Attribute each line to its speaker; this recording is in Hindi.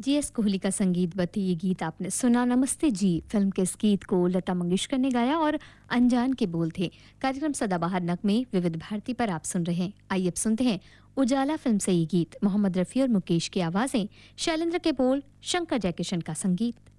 Speaker 1: जी एस कोहली का संगीत बत्ती ये गीत आपने सुना। नमस्ते जी फिल्म के इस गीत को लता मंगेशकर ने गाया और अनजान के बोल थे। कार्यक्रम सदाबहार नगमे विविध भारती पर आप सुन रहे हैं। आइए अब सुनते हैं उजाला फिल्म से ये गीत। मोहम्मद रफ़ी और मुकेश की आवाज़ें, शैलेंद्र के बोल, शंकर जयकिशन का संगीत।